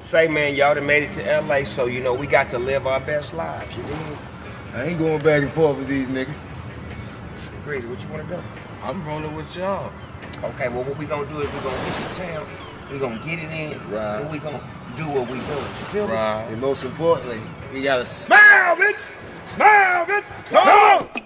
Say, man, y'all done made it to LA, so you know we got to live our best lives, you know? I ain't going back and forth with these niggas. Greasy, what you wanna do? I'm rolling with y'all. Okay, well, what we gonna do is we gonna get to town, we gonna get it in, right, and we gonna do what we do. You feel me? And most importantly, we gotta smile, bitch! Smile, bitch! Come on!